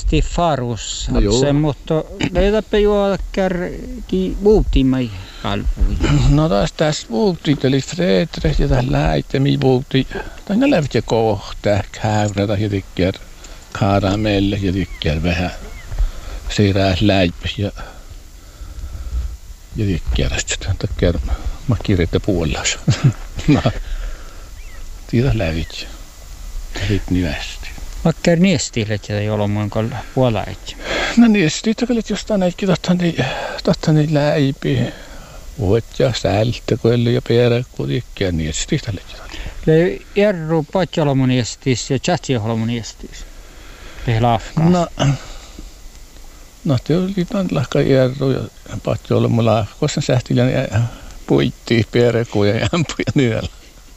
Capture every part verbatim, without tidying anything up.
esti farus. No joo. Se, mutta leidäpä juoda kärki muuttimai kalpui. No taas tässä muuttit, eli Fredrik ja tässä läittemi muutti. Tänne lävitse kohtaa, käyrata ja tikkär karamelle ja tikkär vähän siirää läipäs ja ja tikkär sitten tikkär mä kirjoitan puolella. No, tiedä lävitse. Sitten nivästi. Vaikka niestille tätä jolloin kolla puolaitse. No niestille kyllä jostain näikin tottani läipi. Vuotja sältä koelle ja peräkku tikkää niestille. Le erru patjolomon niestis ja chatsiolomon niestis. Lehlafkas. No, no te oli tämän lahka erru ja patjolomon lahkossa sähtilä ja puitti peräkku ja jämpuja niellä.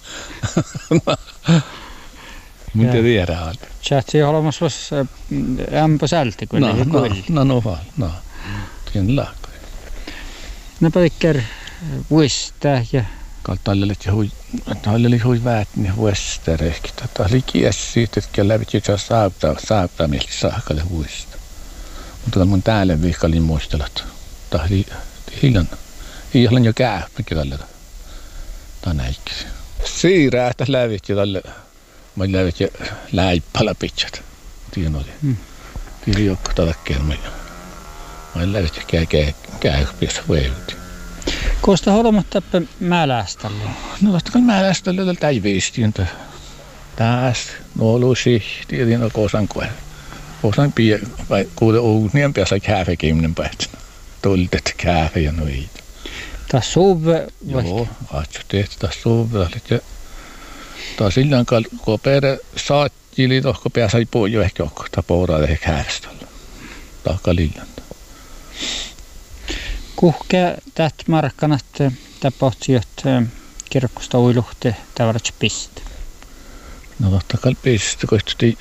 Mitä tiedä on? Chatsi holmas was ämpö sälti kun no, ne no, koilli. no, no, no, no. Tien lahka. Ne päikkär vuista ja Kaltallelit ja hui, tallelit hui väät, vuesterehki. Tätä oli kies siitä, että lävit jo saavuttaa, saavuttaa mieltä saakalle vuista. Mutta mun täällä viikkalin muistelut. Tämä oli hiljan. Ihan jo käyppäkin tälle. Tämä näikki. Siirää, että lävit jo tälle. Mä lävit jo läippala pitsät. Tien oli. Hmm. Tien joku talkkeen. Mä lävit jo käy käy käy pies vuojuti. Kosta holmat tappe mäläställe. No totta kai mäläställe tällä täiviistintä. Taas nuolusi tiedin on kosan koe. Kosan pie vai kuule uunien päässä kääfä kymmenen päivänä. Tultet kääfä ja noin. Tas suve vai? Joo, atso tehty tas suve. Ja taas silloin kun perä saatti tohko päässä ei puu jo ehkä okta pouraa ehkä kääväställä. Tahka lillanta. Kuhke tät markkanat tapahtui, että kirkkosta uiluhte tavallaan piste. No totta kai piste, kun ti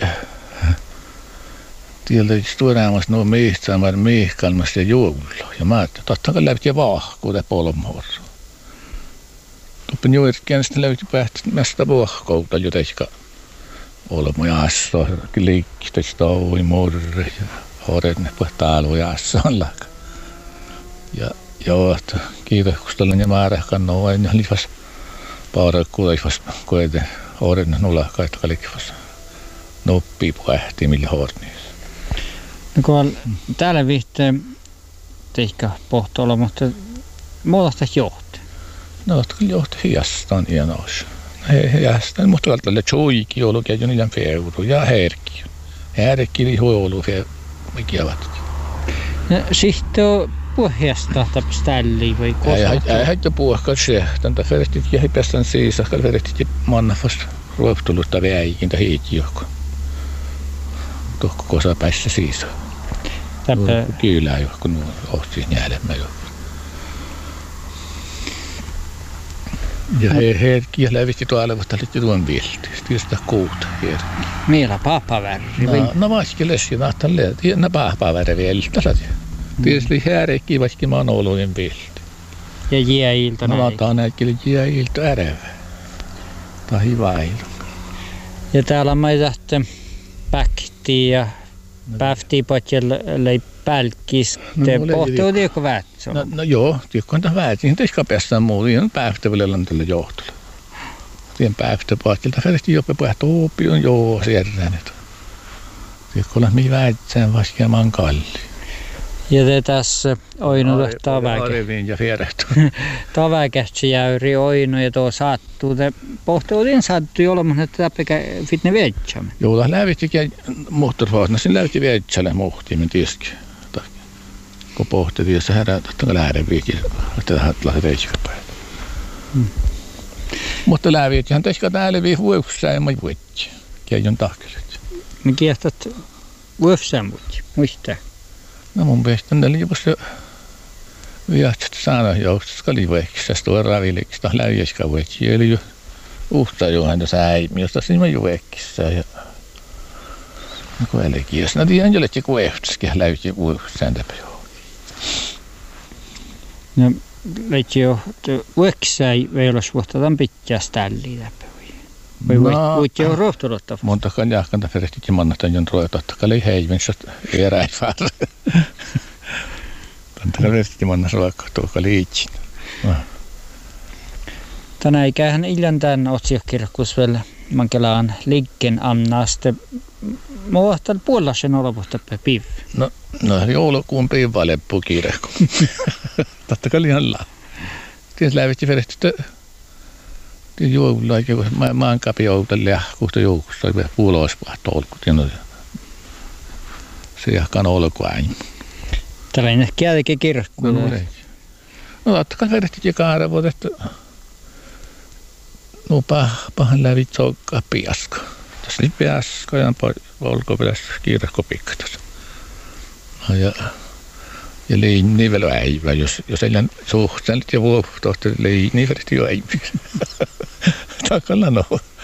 tieltä stuuraamassa nuo miihtämään miihkalmassa ja juovulla. Ja mä ajattelin, totta kai lävit ja vahkuuta polmorro. Tuppin juurikin sitten lävit päästä mästä vahkuuta, jotenka olmo ja asso, liikkistä stoui, murre ja horenne puhtaalu ja asson laka. Ja joo, kiitoksella ja määrä noin ja lifas paurakkuuta lifas koete horenne nulakka, että lifas noppii puhehti millä horniissa. No kun täällä vihteen teikka pohtoilla, mutta muodasta johti. No, kyllä johti hiastaan hienois. Hiastaan, mutta tälle tjoiki ollut käy niiden feuru ja herkki. Herkki oli huolu mikä vatki. No sitten on puheesta tapställiä vai kosa? Ei haittaa puhkaa se. Täntä ferestit ja hipestän siis, että ferestit mannafas ruoftulutta väikintä hiikin johko. Tohko kosa päässä siis. Täpä Kyylää johko nuo ohtiin jäädemmä johko. Ja he herkki ja lävitti tuolla vasta liitti tuon vilti. Sitten sitä kuuta herkki. Meillä paapavärri. No, no vaikka lessi nahtalle. No paapavärri vielä. Tietysti herkki vaikka mä oon olujen vilti. Ja jääiltä näin. No lataan näin jääiltä ärevä. Tämä on hyvä ilta. Ja täällä mä tähtä päktiin ja päftiin potjelle pälkkis. Te pohtuu tiekko vähtsä? No, no joo, tiekko on tämä vähtsä. Teiska päästään muuta. Ihan pähtävällä lanteella johtolla. Tien pähtäpotjelta. Färesti jopa pähtäopi on joo sierränet. Tiekko olla mihin vähtsään vaikka maan kalli. Ja te tässä oinu tahtaa väkä. Arviin ja fierehtu. Tavakähtsi jäyri oinu ja tuo sattuu. Te pohtuutin sattuu olemaan, että täppäkä fitne vietsämme. Joo, tässä lävittikin muhtorfaasna. Siinä lävitti vietsälle muhtiimen tiski. Kun pohti että herää, että lähden viikin, että tähän lähden reiskapäin. Hmm. Mutta lävittihän teiska täällä vii vuoksää ja mä vuotsi. Keijon tahkelet. Me kiehtot vuoksää vuotsi. Muista? No mun mielestä ne oli jopa se viatsat saada joustas kaliveeksi. Tästä tuo raviliksi, tämä lävieskä vuotsi. Eli jo uhtaa johan tässä äimi, josta siinä mä juvekissä. Ja kun elikies. No tiedän jo, että kun ehtiskin lävitti vuoksään täpä joo. No, leitsi jo, että vuoksää veilas vuotetaan pitkästä tälliä läpi. Voi voit jo rohtulottaa. Montakaan jahkanta perästi mannatan jon roja tottakaan ei heivinsä eräifää. Tantakaan perästi mannas vaikka tuoka liitsin. Tänä ikähän illan tämän otsiokirkkus vielä mankelaan liikkeen annaste. Muohtan puolaisen olopuhta piv. No, no joulukuun piivaa leppu kiirehku. Tottakaan liian laa. Ties lävitti perästi joulua, kun maan kapi joutelle ja kuhta joukussa oli puoloispahto olkut. Se jahkaan olkuain. Tällainen kieltäkin kirkku. No, no tottakaan perästi jakaara vuodesta. No pahan lävit soukkaa piasko. Tässä oli piasko ja olko pitäisi kirkko pikkatas. No ja ja lein nivelo äivä, jos jos ei län suhteellit ja vuohtohti lein nivelti jo äivä. Takalla no.